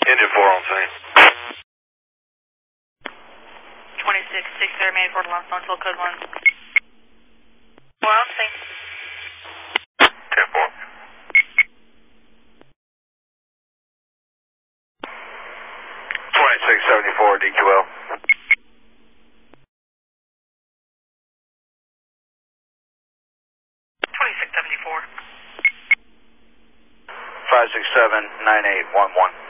Engine 4 on scene. 26, 6 made for launch until code 1. 4 on scene. 10-4. 2674 DQL. 2674. 5679811.